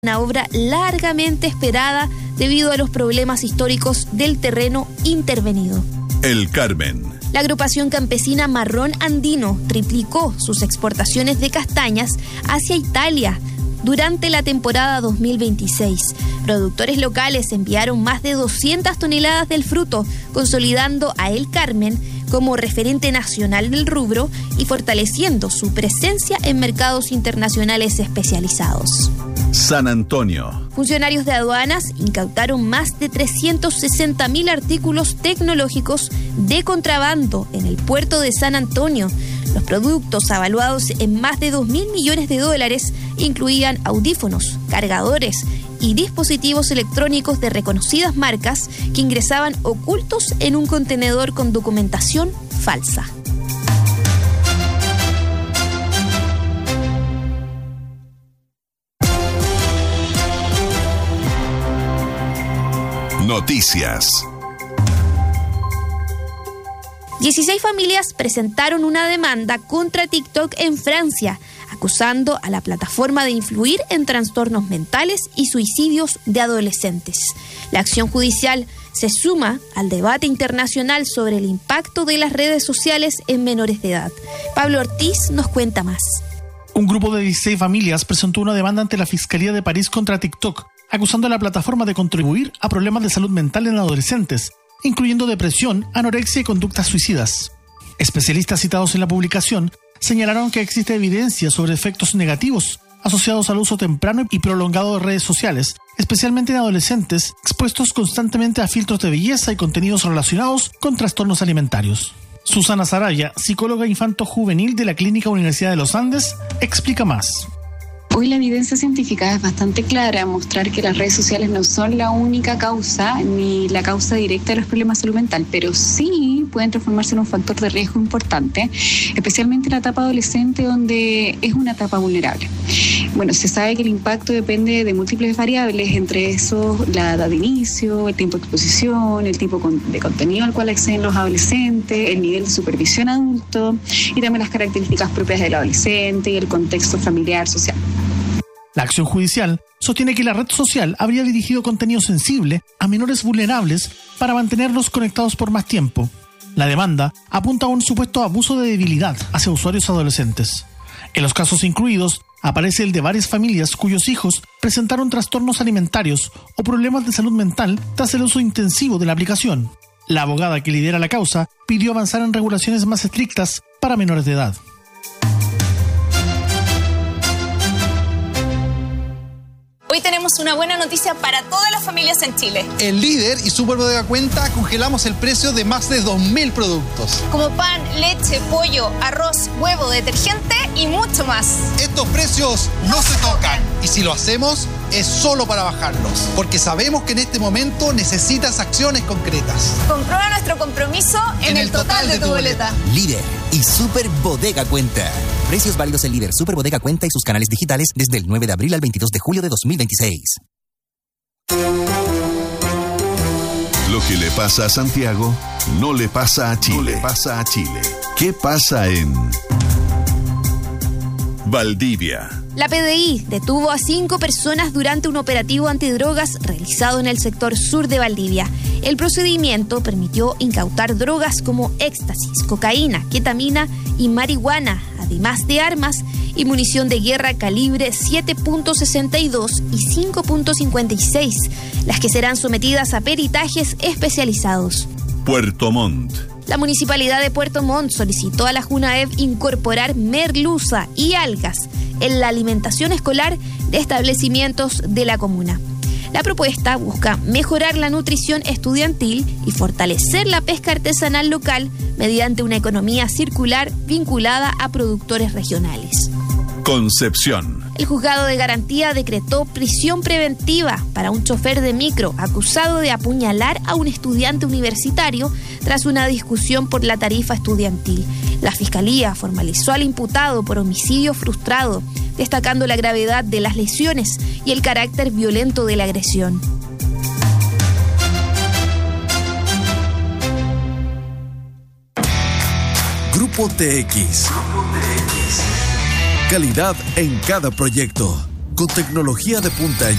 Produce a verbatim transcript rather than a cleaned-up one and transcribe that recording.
Una obra largamente esperada debido a los problemas históricos del terreno intervenido. El Carmen. La agrupación campesina Marrón Andino triplicó sus exportaciones de castañas hacia Italia durante la temporada dos mil veintiséis. Productores locales enviaron más de doscientas toneladas del fruto, consolidando a El Carmen como referente nacional del rubro y fortaleciendo su presencia en mercados internacionales especializados. San Antonio. Funcionarios de aduanas incautaron más de trescientos sesenta mil artículos tecnológicos de contrabando en el puerto de San Antonio. Los productos, avaluados en más de dos mil millones de dólares, incluían audífonos, cargadores y dispositivos electrónicos de reconocidas marcas que ingresaban ocultos en un contenedor con documentación falsa. Noticias. dieciséis familias presentaron una demanda contra TikTok en Francia, acusando a la plataforma de influir en trastornos mentales y suicidios de adolescentes. La acción judicial se suma al debate internacional sobre el impacto de las redes sociales en menores de edad. Pablo Ortiz nos cuenta más. Un grupo de dieciséis familias presentó una demanda ante la Fiscalía de París contra TikTok, acusando a la plataforma de contribuir a problemas de salud mental en adolescentes, incluyendo depresión, anorexia y conductas suicidas. Especialistas citados en la publicación señalaron que existe evidencia sobre efectos negativos asociados al uso temprano y prolongado de redes sociales, especialmente en adolescentes expuestos constantemente a filtros de belleza y contenidos relacionados con trastornos alimentarios. Susana Saraya, psicóloga infanto-juvenil de la Clínica Universidad de los Andes, explica más. Hoy la evidencia científica es bastante clara, mostrar que las redes sociales no son la única causa ni la causa directa de los problemas de salud mental, pero sí pueden transformarse en un factor de riesgo importante, especialmente en la etapa adolescente, donde es una etapa vulnerable. Bueno, se sabe que el impacto depende de múltiples variables, entre esos la edad de inicio, el tiempo de exposición, el tipo de contenido al cual acceden los adolescentes, el nivel de supervisión adulto y también las características propias del adolescente y el contexto familiar, social. La acción judicial sostiene que la red social habría dirigido contenido sensible a menores vulnerables para mantenerlos conectados por más tiempo. La demanda apunta a un supuesto abuso de debilidad hacia usuarios adolescentes. En los casos incluidos aparece el de varias familias cuyos hijos presentaron trastornos alimentarios o problemas de salud mental tras el uso intensivo de la aplicación. La abogada que lidera la causa pidió avanzar en regulaciones más estrictas para menores de edad. Hoy tenemos una buena noticia para todas las familias en Chile. En Líder y Super Bodega Cuenta congelamos el precio de más de dos mil productos. Como pan, leche, pollo, arroz, huevo, detergente y mucho más. Estos precios no se tocan. Y si lo hacemos, es solo para bajarlos. Porque sabemos que en este momento necesitas acciones concretas. Comprueba nuestro compromiso en, en el, el total, total de tu boleta. boleta. Líder y Super Bodega Cuenta. Precios válidos en Líder, Super Bodega Cuenta y sus canales digitales desde el nueve de abril al veintidós de julio de dos mil veintiséis. Lo que le pasa a Santiago no le pasa a Chile. No le pasa a Chile. ¿Qué pasa en Valdivia? La P D I detuvo a cinco personas durante un operativo antidrogas realizado en el sector sur de Valdivia. El procedimiento permitió incautar drogas como éxtasis, cocaína, ketamina y marihuana, además de armas y munición de guerra calibre siete punto sesenta y dos y cinco punto cincuenta y seis, las que serán sometidas a peritajes especializados. Puerto Montt. La Municipalidad de Puerto Montt solicitó a la Junaev incorporar merluza y algas en la alimentación escolar de establecimientos de la comuna. La propuesta busca mejorar la nutrición estudiantil y fortalecer la pesca artesanal local mediante una economía circular vinculada a productores regionales. Concepción. El juzgado de garantía decretó prisión preventiva para un chofer de micro acusado de apuñalar a un estudiante universitario tras una discusión por la tarifa estudiantil. La Fiscalía formalizó al imputado por homicidio frustrado, destacando la gravedad de las lesiones y el carácter violento de la agresión. Grupo T X. Calidad en cada proyecto, con tecnología de punta en